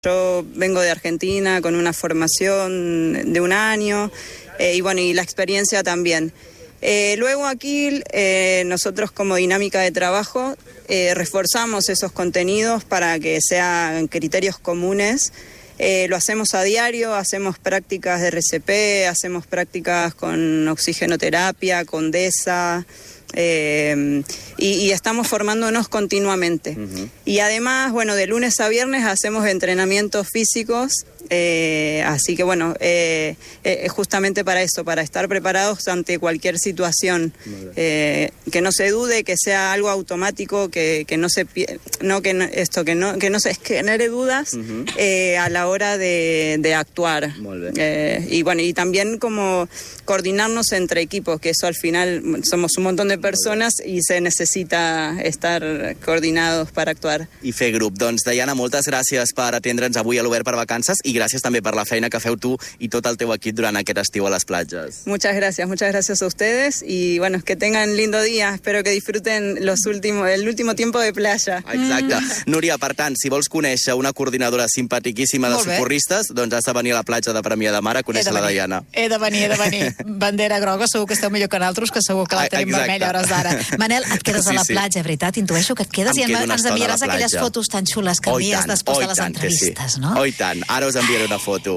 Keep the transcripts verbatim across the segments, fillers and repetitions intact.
Yo vengo de Argentina con una formación de un año eh, y bueno, y la experiencia también. Eh, luego aquí eh, nosotros como dinámica de trabajo eh, reforzamos esos contenidos para que sean criterios comunes. Eh, lo hacemos a diario, hacemos prácticas de R C P, hacemos prácticas con oxigenoterapia, con DESA, eh, y, y estamos formándonos continuamente. Uh-huh. Y además, bueno, de lunes a viernes hacemos entrenamientos físicos, eh, así que bueno, eh, eh, justamente para eso, para estar preparados ante cualquier situación, eh, que no se dude, que sea algo automático, que, que no se no que no, esto que no que no se genere dudas uh-huh. eh, a la hora de, de actuar. Eh, y bueno, y también como coordinarnos entre equipos, que eso al final somos un montón de personas i se necessita estar coordinados per actuar. I fer grup. Doncs, Diana, moltes gràcies per atendre'ns avui a l'Obert per Vacances i gràcies també per la feina que feu tu i tot el teu equip durant aquest estiu a les platges. Muchas gracias, muchas gracias a ustedes y bueno, que tengan lindo día. Espero que disfruten los últimos, el último tiempo de playa. Exacte. Mm. Núria, per tant, si vols conèixer una coordinadora simpaticíssima de socorristes, doncs has de venir a la platja de Premià de Mar a conèixer la Diana. He de venir, he de venir. Bandera groga, segur que esteu millor que nosaltres, que segur que la tenim vermella a hores d'ara. Manel, et quedes a la platja, veritat? Intueixo que et quedes i ens enviaràs aquelles fotos tan xules que envies després de les entrevistes, no? Oh, i tant. Ara us enviaré una foto.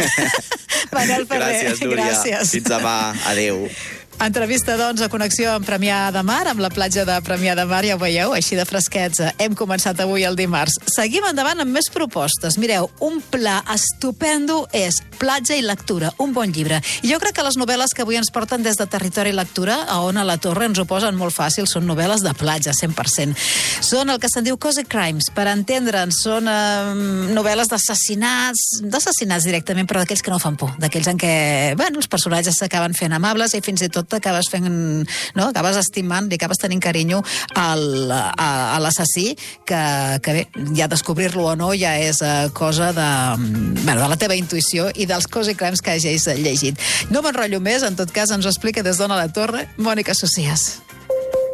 Manel Ferrer, gràcies, Núria. Gràcies. Fins demà. Adéu. Entrevista, doncs, a Connexió amb Premià de Mar, amb la platja de Premià de Mar, ja ho veieu, així de fresquets. Hem començat avui el dimarts. Seguim endavant amb més propostes. Mireu, un pla estupendo és Platja i lectura, un bon llibre. I jo crec que les novel·les que avui ens porten des de Territori Lectura, a Ona la Torre, ens ho posen molt fàcil, són novel·les de platja, cent per cent. Són el que se'n diu cozy crimes, per entendre'ns, són eh, novel·les d'assassinats, d'assassinats directament, però d'aquells que no fan por, d'aquells en què, bueno, els personatges s'acaben fent amables i fins i tot acabes fent, no? Acabes estimant, li acabes tenint carinyo al, a, a l'assassí, que, que bé, ja descobrir-lo o no ja és uh, cosa de, bueno, de la teva intuïció i dels cozy crimes que hagis llegit. No m'enrotllo més, en tot cas ens ho explica des d'Ona la Torre Mònica Socias.